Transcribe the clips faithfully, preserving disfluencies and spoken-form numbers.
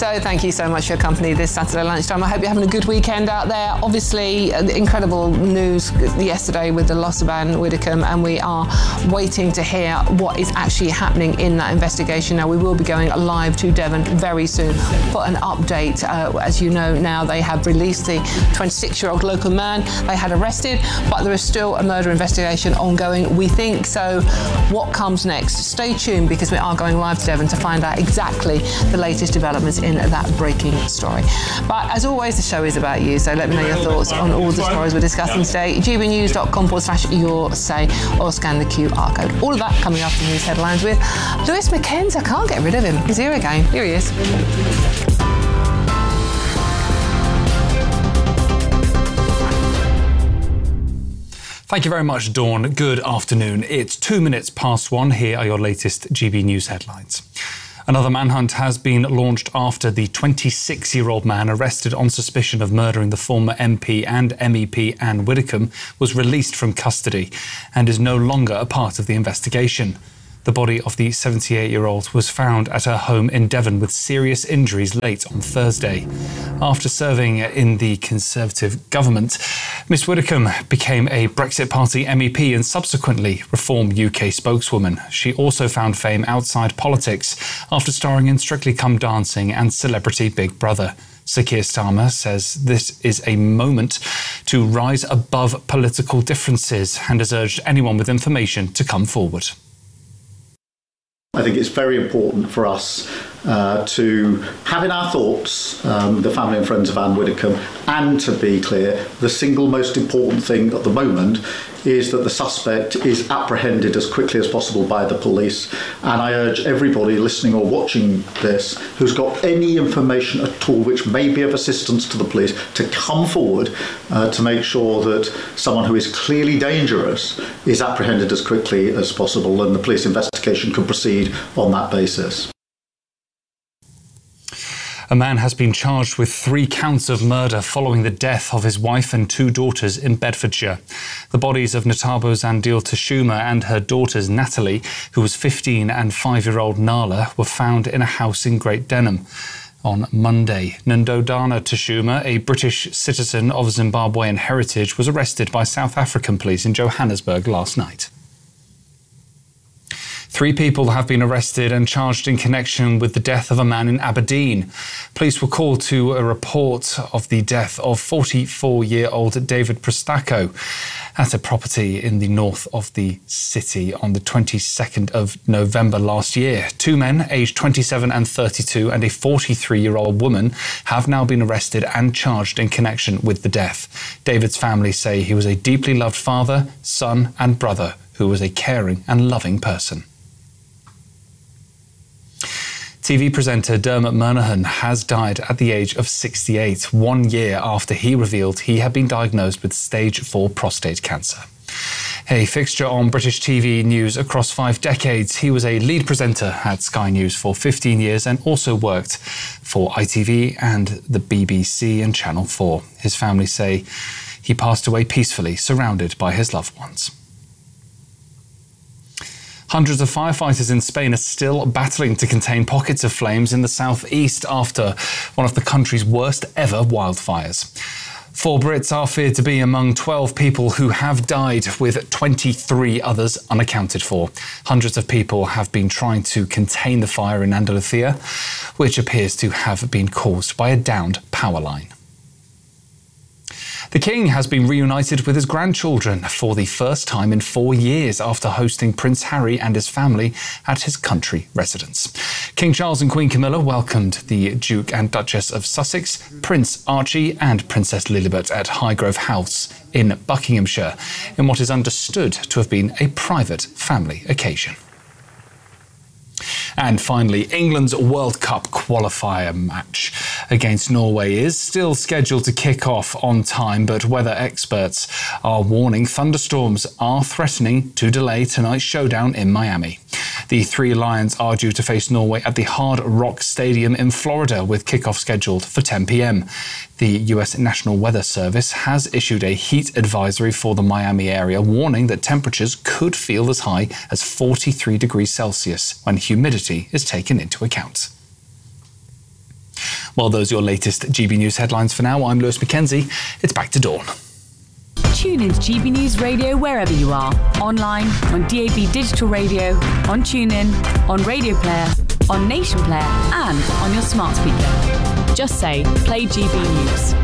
So thank you so much for your company this Saturday lunchtime. I hope you're having a good weekend out there. Obviously, uh, incredible news yesterday with the loss of Anne Widdecombe, and we are waiting to hear what is actually happening in that investigation. Now, we will be going live to Devon very soon for an update. Uh, as you know now, they have released the twenty-six-year-old local man they had arrested, but there is still a murder investigation ongoing, we think. So what comes next? Stay tuned, because we are going live to Devon to find out exactly the latest developments in that breaking story. But as always, the show is about you, so let me know your thoughts on all the stories we're discussing today. g b news dot com forward slash your say, or scan the Q R code. All of that coming up in news headlines with Lewis McKenzie. I can't get rid of him. He's here again. Here he is. Thank you very much, Dawn. Good afternoon. It's two minutes past one. Here are your latest G B News headlines. Another manhunt has been launched after the twenty-six-year-old man arrested on suspicion of murdering the former M P and M E P Anne Widdecombe was released from custody and is no longer a part of the investigation. The body of the seventy-eight-year-old was found at her home in Devon with serious injuries late on Thursday. After serving in the Conservative government, Miss Widdecombe became a Brexit Party M E P and subsequently Reform U K spokeswoman. She also found fame outside politics after starring in Strictly Come Dancing and Celebrity Big Brother. Sir Keir Starmer says this is a moment to rise above political differences and has urged anyone with information to come forward. I think it's very important for us uh, to have in our thoughts um, the family and friends of Anne Widdecombe, and to be clear, the single most important thing at the moment is that the suspect is apprehended as quickly as possible by the police. And I urge everybody listening or watching this who's got any information at all which may be of assistance to the police to come forward uh, to make sure that someone who is clearly dangerous is apprehended as quickly as possible, and the police investigation can proceed on that basis. A man has been charged with three counts of murder following the death of his wife and two daughters in Bedfordshire. The bodies of Ntabo Zandile Tashuma and her daughters Natalie, who was fifteen, and five-year-old Nala, were found in a house in Great Denham on Monday. Ndodana Tashuma, a British citizen of Zimbabwean heritage, was arrested by South African police in Johannesburg last night. Three people have been arrested and charged in connection with the death of a man in Aberdeen. Police were called to a report of the death of forty-four-year-old David Prestacco at a property in the north of the city on the twenty-second of November last year. Two men, aged twenty-seven and thirty-two, and a forty-three-year-old woman have now been arrested and charged in connection with the death. David's family say he was a deeply loved father, son and brother who was a caring and loving person. T V presenter Dermot Murnaghan has died at the age of sixty-eight, one year after he revealed he had been diagnosed with stage four prostate cancer. A fixture on British T V news across five decades, he was a lead presenter at Sky News for fifteen years and also worked for I T V and the B B C and Channel four. His family say he passed away peacefully, surrounded by his loved ones. Hundreds of firefighters in Spain are still battling to contain pockets of flames in the southeast after one of the country's worst ever wildfires. Four Brits are feared to be among twelve people who have died, with twenty-three others unaccounted for. Hundreds of people have been trying to contain the fire in Andalusia, which appears to have been caused by a downed power line. The King has been reunited with his grandchildren for the first time in four years after hosting Prince Harry and his family at his country residence. King Charles and Queen Camilla welcomed the Duke and Duchess of Sussex, Prince Archie and Princess Lilibet at Highgrove House in Buckinghamshire, in what is understood to have been a private family occasion. And finally, England's World Cup qualifier match against Norway is still scheduled to kick off on time, but weather experts are warning thunderstorms are threatening to delay tonight's showdown in Miami. The three Lions are due to face Norway at the Hard Rock Stadium in Florida, with kickoff scheduled for ten p.m. The U S National Weather Service has issued a heat advisory for the Miami area, warning that temperatures could feel as high as forty-three degrees Celsius when humidity is taken into account. Well, those are your latest G B News headlines for now. I'm Lewis Mackenzie. It's back to Dawn. Tune in to G B News Radio wherever you are. Online, on D A B Digital Radio, on TuneIn, on Radio Player, on Nation Player, and on your smart speaker. Just say, play G B News.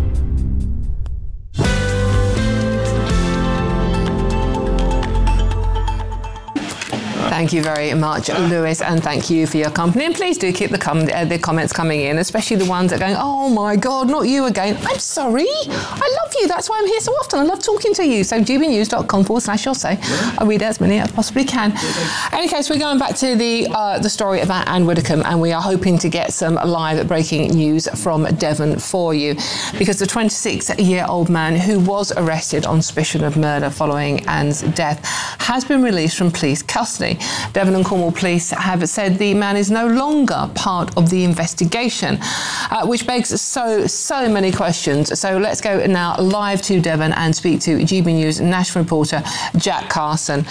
Thank you very much, Lewis, and thank you for your company. And please do keep the, com- uh, the comments coming in, especially the ones that are going, oh my God, not you again. I'm sorry. I love you. That's why I'm here so often. I love talking to you. So gbnews.com forward slash your say. I read as many as I possibly can. In any case, we're going back to the uh, the story about Anne Widdecombe, and we are hoping to get some live breaking news from Devon for you, because the twenty-six-year-old man who was arrested on suspicion of murder following Anne's death has been released from police custody. Devon and Cornwall Police have said the man is no longer part of the investigation, uh, which begs so, so many questions. So let's go now live to Devon and speak to G B News national reporter Jack Carson.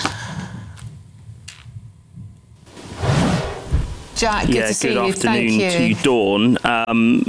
Jack, good yeah, to see good you. afternoon Thank you. to you, Dawn. Um,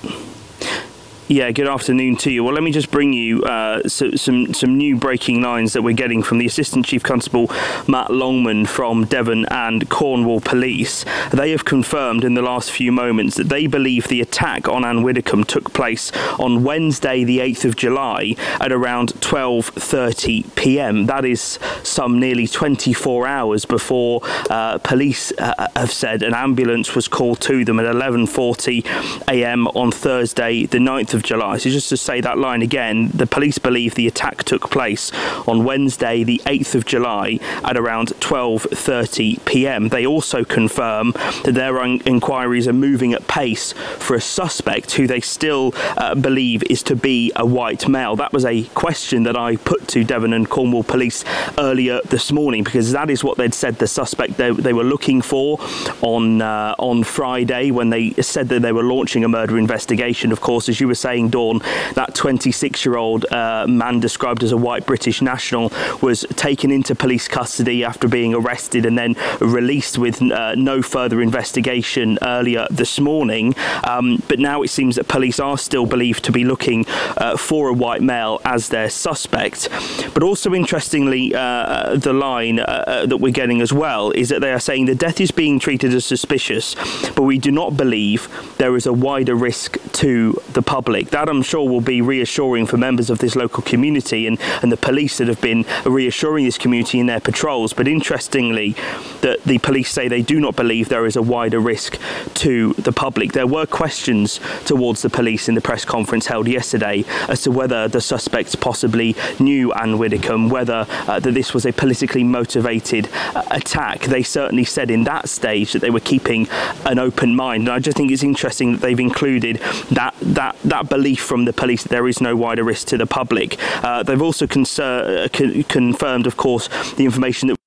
Yeah, good afternoon to you. Well, let me just bring you uh, so, some some new breaking lines that we're getting from the Assistant Chief Constable Matt Longman from Devon and Cornwall Police. They have confirmed in the last few moments that they believe the attack on Anne Widdecombe took place on Wednesday, the eighth of July, at around twelve thirty p.m. That is some nearly twenty-four hours before uh, police uh, have said an ambulance was called to them at eleven forty a.m. on Thursday, the ninth of July. So just to say that line again, the police believe the attack took place on Wednesday, the eighth of July, at around twelve thirty p.m. They also confirm that their inquiries are moving at pace for a suspect who they still uh, believe is to be a white male. That was a question that I put to Devon and Cornwall Police earlier this morning, because that is what they'd said the suspect they, they were looking for on uh, on Friday when they said that they were launching a murder investigation. Of course, as you were saying, Dawn, that twenty-six-year-old uh, man described as a white British national was taken into police custody after being arrested and then released with uh, no further investigation earlier this morning. Um, but now it seems that police are still believed to be looking uh, for a white male as their suspect. But also interestingly, uh, the line uh, that we're getting as well is that they are saying the death is being treated as suspicious, but we do not believe there is a wider risk to the public. That, I'm sure, will be reassuring for members of this local community and, and the police that have been reassuring this community in their patrols. But interestingly, that the police say they do not believe there is a wider risk to the public. There were questions towards the police in the press conference held yesterday as to whether the suspects possibly knew Anne Widdecombe, whether uh, that this was a politically motivated uh, attack. They certainly said in that stage that they were keeping an open mind. And I just think it's interesting that they've included that that that belief from the police that there is no wider risk to the public. Uh, they've also concer- uh, con- confirmed, of course, the information that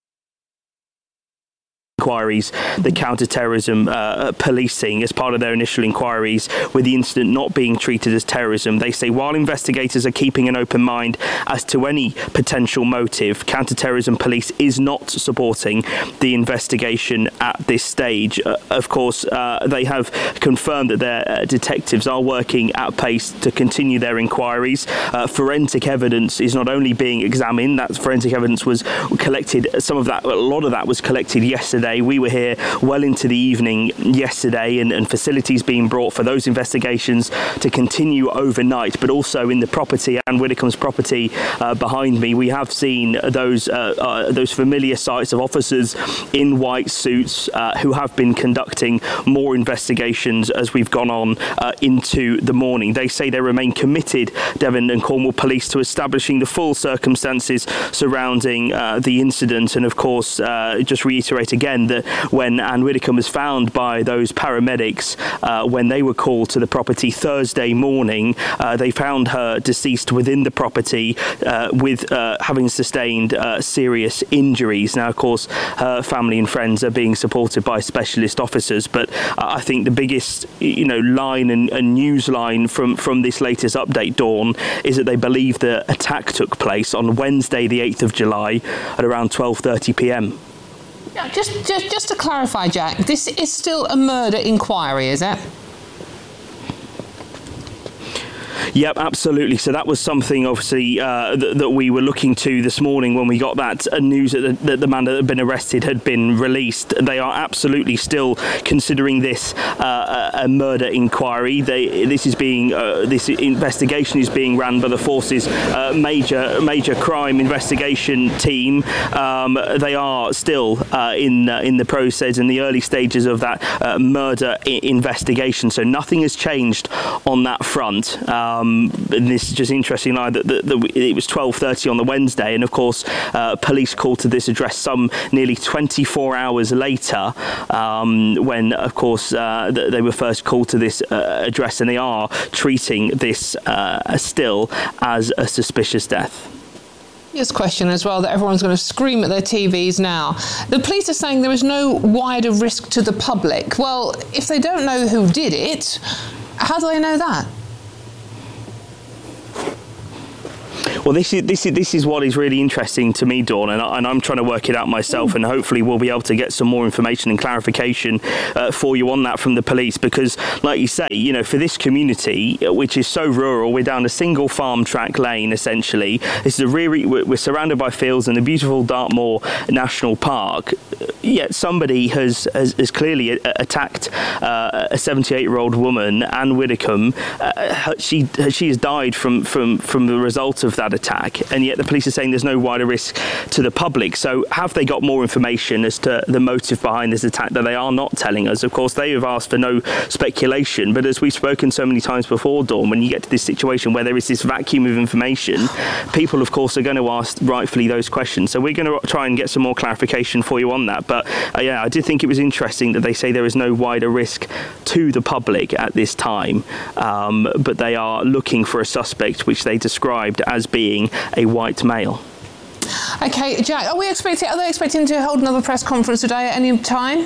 inquiries, the counter-terrorism uh, policing as part of their initial inquiries, with the incident not being treated as terrorism. They say while investigators are keeping an open mind as to any potential motive, counter-terrorism police is not supporting the investigation at this stage. Uh, of course, uh, they have confirmed that their uh, detectives are working at pace to continue their inquiries. Uh, forensic evidence is not only being examined, that forensic evidence was collected, some of that, a lot of that was collected yesterday. We were here well into the evening yesterday, and, and facilities being brought for those investigations to continue overnight. But also in the property, Anne Widdecombe's property uh, behind me, we have seen those uh, uh, those familiar sights of officers in white suits uh, who have been conducting more investigations as we've gone on uh, into the morning. They say they remain committed, Devon and Cornwall Police, to establishing the full circumstances surrounding uh, the incident. And of course, uh, just reiterate again that when Anne Widdecombe was found by those paramedics, uh, when they were called to the property Thursday morning, uh, they found her deceased within the property uh, with uh, having sustained uh, serious injuries. Now, of course, her family and friends are being supported by specialist officers, but uh, I think the biggest, you know, line and, and news line from, from this latest update, Dawn, is that they believe the attack took place on Wednesday, the eighth of July, at around twelve thirty p.m. Just, just, just to clarify, Jack, this is still a murder inquiry, is it? Yep, absolutely. So that was something, obviously, uh, th- that we were looking to this morning when we got that uh, news that the, that the man that had been arrested had been released. They are absolutely still considering this uh, a murder inquiry. They, this is being uh, this investigation is being run by the force's uh, major major crime investigation team. Um, they are still uh, in uh, in the process in the early stages of that uh, murder I- investigation. So nothing has changed on that front. Um, and this is just interesting now that, that, that it was twelve thirty on the Wednesday, and of course uh, police called to this address some nearly twenty-four hours later, um, when of course uh, they were first called to this uh, address, and they are treating this uh, still as a suspicious death. This question as well that everyone's going to scream at their T Vs now. The police are saying there is no wider risk to the public. Well, if they don't know who did it, how do they know that? Well, this is this is this is what is really interesting to me, Dawn, and, I, and I'm trying to work it out myself, and hopefully we'll be able to get some more information and clarification uh, for you on that from the police. Because, like you say, you know, for this community, which is so rural, we're down a single farm track lane essentially. This is a really we're, we're surrounded by fields and the beautiful Dartmoor National Park. Yet somebody has has, has clearly a- attacked uh, a seventy-eight-year-old woman, Anne Widdecombe. Uh, she she has died from from from the result of that attack, and yet the police are saying there's no wider risk to the public. So have they got more information as to the motive behind this attack that they are not telling us? Of course, they have asked for no speculation, but as we've spoken so many times before, Dawn, when you get to this situation where there is this vacuum of information, people, of course, are going to ask rightfully those questions. So we're going to try and get some more clarification for you on that. But uh, yeah, I did think it was interesting that they say there is no wider risk to the public at this time, um, but they are looking for a suspect, which they described as being a white male. Okay, Jack, are we expecting? Are they expecting to hold another press conference today at any time?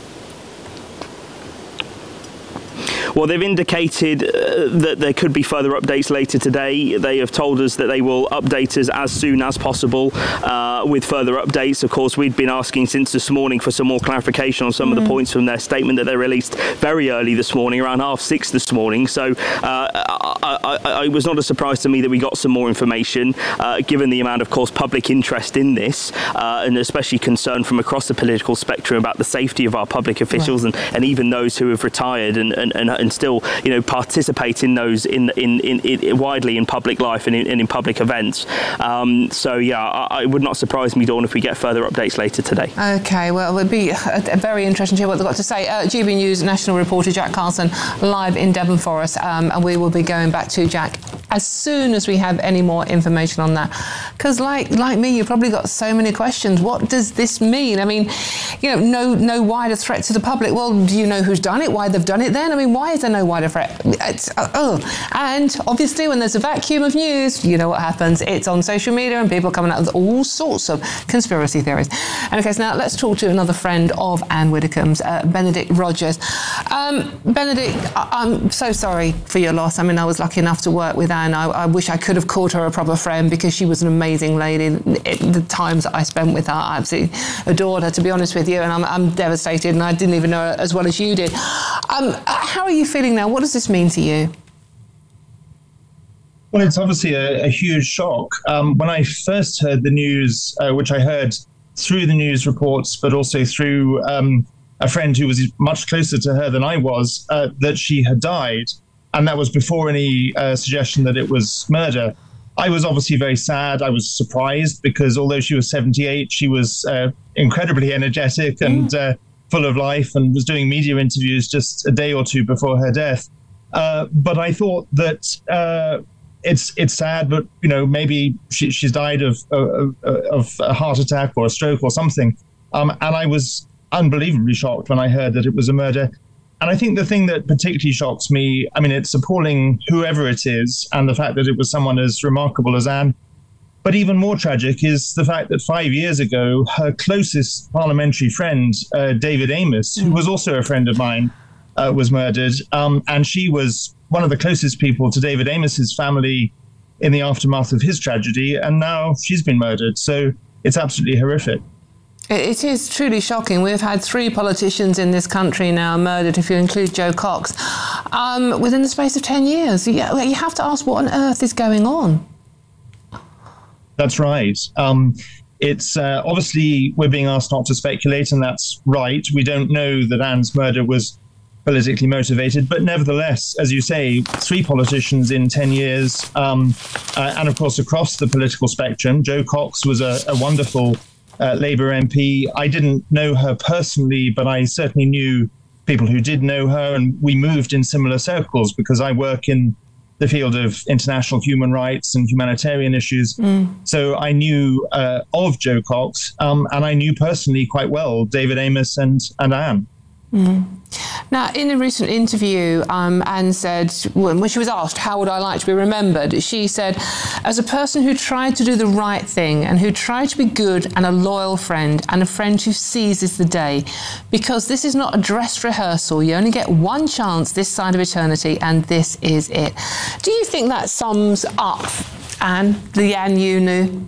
Well, they've indicated uh, that there could be further updates later today. They have told us that they will update us as soon as possible uh, with further updates. Of course, we'd been asking since this morning for some more clarification on some mm. of the points from their statement that they released very early this morning, around half six this morning. So uh, I, I, I, it was not a surprise to me that we got some more information, uh, given the amount, of course, public interest in this, uh, and especially concern from across the political spectrum about the safety of our public officials right. and, and even those who have retired and, and, and and still, you know, participate in those in in, in, in widely in public life and in, and in public events. Um, so yeah, I, it would not surprise me, Dawn, if we get further updates later today. Okay, well, it would be a, a very interesting to hear what they've got to say. Uh, G B News national reporter Jack Carlson live in Devon Forest, um, and we will be going back to Jack as soon as we have any more information on that. Because like like me, you've probably got so many questions. What does this mean? I mean, you know, no no wider threat to the public. Well, do you know who's done it? Why they've done it then? I mean, why is there no wider threat? It's, uh, oh. And obviously when there's a vacuum of news, you know what happens. It's on social media and people are coming out with all sorts of conspiracy theories. And okay, so now let's talk to another friend of Anne Widdecombe's, uh, Benedict Rogers. Um, Benedict, I- I'm so sorry for your loss. I mean, I was lucky enough to work with Anne. I, I wish I could have called her a proper friend because she was an amazing lady. It, the times that I spent with her, I absolutely adored her, to be honest with you, and I'm, I'm devastated, and I didn't even know her as well as you did. Um, how are you feeling now? What does this mean to you? Well, it's obviously a, a huge shock. Um, when I first heard the news, uh, which I heard through the news reports, but also through um, a friend who was much closer to her than I was, uh, that she had died, and that was before any uh, suggestion that it was murder. I was obviously very sad. I was surprised because although she was seventy-eight, she was uh, incredibly energetic and mm. uh, full of life, and was doing media interviews just a day or two before her death. Uh, but I thought that uh, it's it's sad, but you know, maybe she, she's died of, of of a heart attack or a stroke or something. Um, and I was unbelievably shocked when I heard that it was a murder. And I think the thing that particularly shocks me, I mean, it's appalling whoever it is, and the fact that it was someone as remarkable as Anne. But even more tragic is the fact that five years ago, her closest parliamentary friend, uh, David Amess, mm. who was also a friend of mine, uh, was murdered. Um, and she was one of the closest people to David Amess's family in the aftermath of his tragedy. And now she's been murdered. So it's absolutely horrific. It is truly shocking. We've had three politicians in this country now murdered, if you include Jo Cox. um, within the space of ten years. You, you have to ask, what on earth is going on? That's right. Um, it's uh, obviously we're being asked not to speculate, and that's right. We don't know that Anne's murder was politically motivated, but nevertheless, as you say, three politicians in ten years, um, uh, and of course across the political spectrum. Jo Cox was a, a wonderful uh, Labour M P. I didn't know her personally, but I certainly knew people who did know her, and we moved in similar circles because I work in the field of international human rights and humanitarian issues. Mm. So I knew uh, of Jo Cox, um, and I knew personally quite well David Amess and, and Anne. Mm. Now, in a recent interview, um, Anne said, when she was asked, how would I like to be remembered? She said, as a person who tried to do the right thing and who tried to be good and a loyal friend and a friend who seizes the day, because this is not a dress rehearsal. You only get one chance this side of eternity, and this is it. Do you think that sums up Anne, the Anne you knew?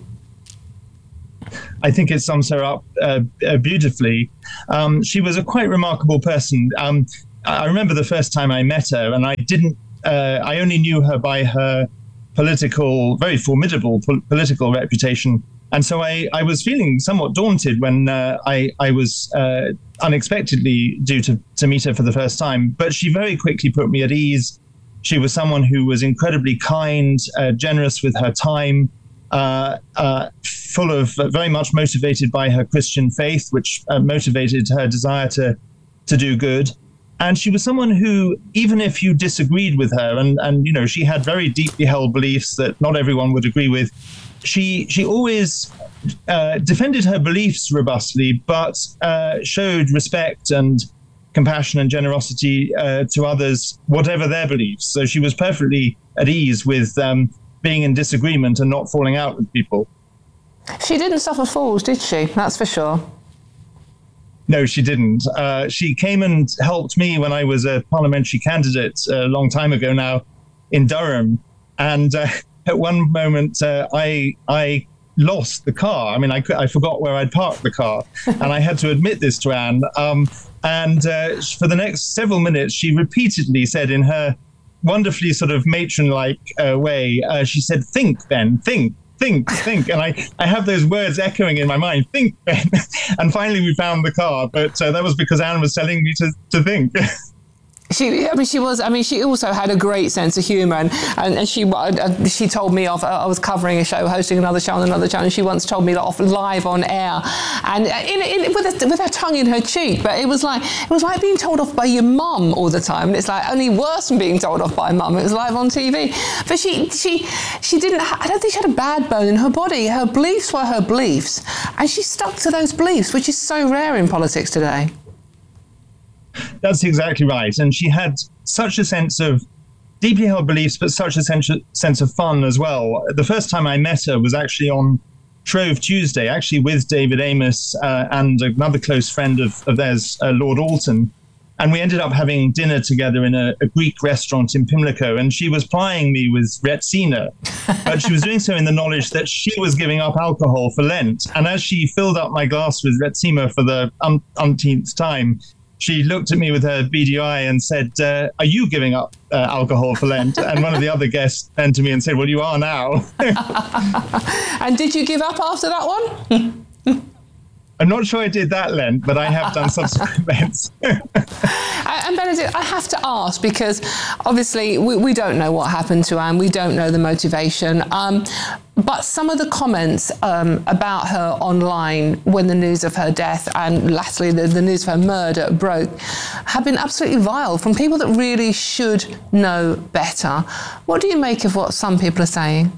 I think it sums her up uh, uh, beautifully. Um, she was a quite remarkable person. Um, I remember the first time I met her, and I didn't. Uh, I only knew her by her political, very formidable po- political reputation, and so I, I was feeling somewhat daunted when uh, I, I was uh, unexpectedly due to, to meet her for the first time. But she very quickly put me at ease. She was someone who was incredibly kind, uh, generous with her time. Uh, uh, full of uh, very much motivated by her Christian faith, which uh, motivated her desire to to do good. And she was someone who, even if you disagreed with her, and and you know she had very deeply held beliefs that not everyone would agree with, she she always uh, defended her beliefs robustly, but uh, showed respect and compassion and generosity uh, to others, whatever their beliefs. So she was perfectly at ease with Um, being in disagreement and not falling out with people. She didn't suffer fools, did she? That's for sure. No, she didn't. Uh, she came and helped me when I was a parliamentary candidate a long time ago now in Durham. And uh, at one moment, uh, I I lost the car. I mean, I, I forgot where I'd parked the car. And I had to admit this to Anne. Um, and uh, for the next several minutes, she repeatedly said in her wonderfully sort of matron-like uh, way, uh, she said, think, Ben, think, think, think. And I, I have those words echoing in my mind, think, Ben. And finally we found the car, but uh, that was because Anne was telling me to, to think. She, I mean, she was. I mean, she also had a great sense of humour, and, and, and she uh, she told me off. I was covering a show, hosting another show on another channel. And she once told me that off live on air, and in, in, with a, with her tongue in her cheek. But it was like it was like being told off by your mum all the time, and it's like only worse than being told off by mum. It was live on T V. But she she she didn't. Ha- I don't think she had a bad bone in her body. Her beliefs were her beliefs, and she stuck to those beliefs, which is so rare in politics today. That's exactly right. And she had such a sense of deeply held beliefs, but such a sense, sense of fun as well. The first time I met her was actually on Shrove Tuesday, actually with David Amess uh, and another close friend of, of theirs, uh, Lord Alton. And we ended up having dinner together in a, a Greek restaurant in Pimlico. And she was plying me with Retsina, but she was doing so in the knowledge that she was giving up alcohol for Lent. And as she filled up my glass with Retsina for the um, umpteenth time, she looked at me with her beady eye and said, uh, are you giving up uh, alcohol for Lent? And one of the other guests turned to me and said, well, you are now. And did you give up after that one? I'm not sure I did that Lent, but I have done subsequent Lents. And Benedict, I have to ask, because obviously we, we don't know what happened to Anne. We don't know the motivation. Um, but some of the comments um, about her online when the news of her death and lastly the, the news of her murder broke have been absolutely vile from people that really should know better. What do you make of what some people are saying?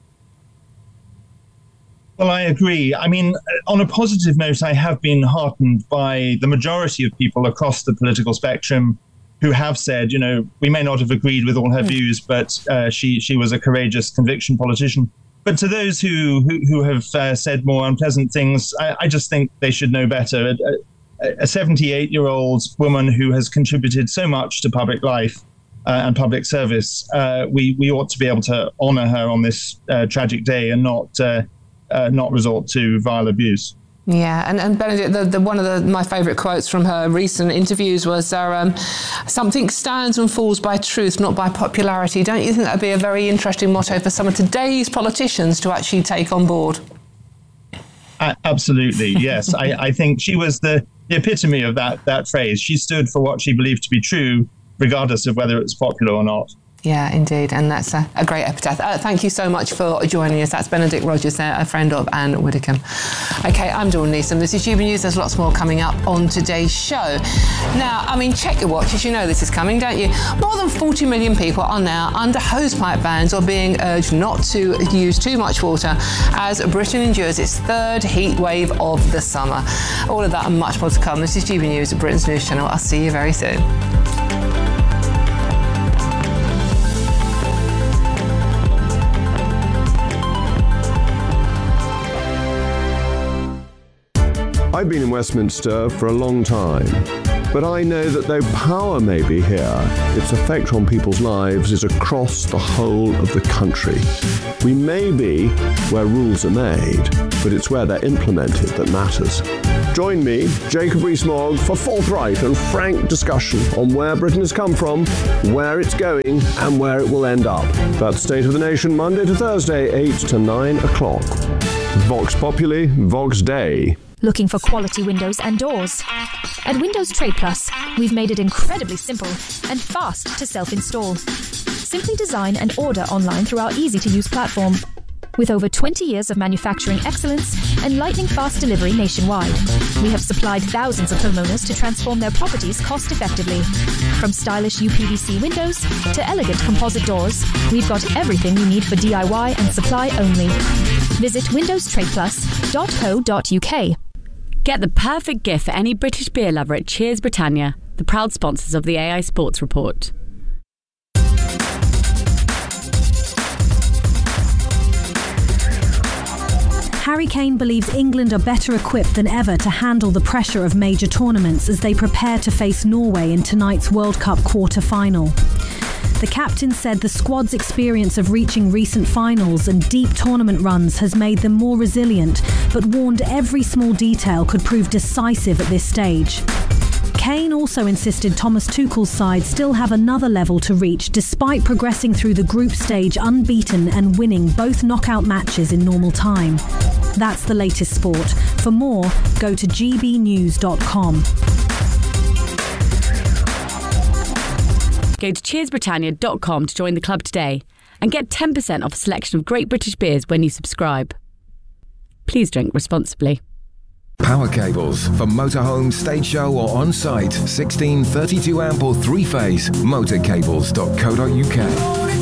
Well, I agree. I mean, on a positive note, I have been heartened by the majority of people across the political spectrum who have said, you know, we may not have agreed with all her mm. views, but uh, she she was a courageous conviction politician. But to those who who, who have uh, said more unpleasant things, I, I just think they should know better. A seventy-eight-year-old woman who has contributed so much to public life uh, and public service, uh, we, we ought to be able to honour her on this uh, tragic day and not... Uh, Uh, not resort to vile abuse. Yeah, and, and Benedict, the, the, one of the, my favourite quotes from her recent interviews was, uh, um, something stands and falls by truth, not by popularity. Don't you think that would be a very interesting motto for some of today's politicians to actually take on board? Uh, absolutely, yes. I, I think she was the, the epitome of that, that phrase. She stood for what she believed to be true, regardless of whether it was popular or not. Yeah, indeed, and that's a, a great epitaph. Uh, thank you so much for joining us. That's Benedict Rogers there, a friend of Anne Widdecombe. OK, I'm Dawn Neeson. This is G B News. There's lots more coming up on today's show. Now, I mean, check your watches. You know this is coming, don't you? More than forty million people are now under hosepipe bans or being urged not to use too much water as Britain endures its third heat wave of the summer. All of that and much more to come. This is G B News, Britain's news channel. I'll see you very soon. I've been in Westminster for a long time, but I know that though power may be here, its effect on people's lives is across the whole of the country. We may be where rules are made, but it's where they're implemented that matters. Join me, Jacob Rees-Mogg, for forthright and frank discussion on where Britain has come from, where it's going, and where it will end up. That's State of the Nation, Monday to Thursday, eight to nine o'clock. Vox Populi, Vox Dei. Looking for quality windows and doors? At Windows Trade Plus, we've made it incredibly simple and fast to self-install. Simply design and order online through our easy-to-use platform. With over twenty years of manufacturing excellence and lightning-fast delivery nationwide, we have supplied thousands of homeowners to transform their properties cost-effectively. From stylish U P V C windows to elegant composite doors, we've got everything you need for D I Y and supply only. Visit windows trade plus dot co dot uk. Get the perfect gift for any British beer lover at Cheers Britannia, the proud sponsors of the A I Sports Report. Harry Kane believes England are better equipped than ever to handle the pressure of major tournaments as they prepare to face Norway in tonight's World Cup quarter-final. The captain said the squad's experience of reaching recent finals and deep tournament runs has made them more resilient, but warned every small detail could prove decisive at this stage. Kane also insisted Thomas Tuchel's side still have another level to reach despite progressing through the group stage unbeaten and winning both knockout matches in normal time. That's the latest sport. For more, go to g b news dot com. Go to cheers britannia dot com to join the club today and get ten percent off a selection of great British beers when you subscribe. Please drink responsibly. Power cables for motorhome, stage show or on-site. sixteen, thirty-two amp or three-phase. motorcables dot co dot uk.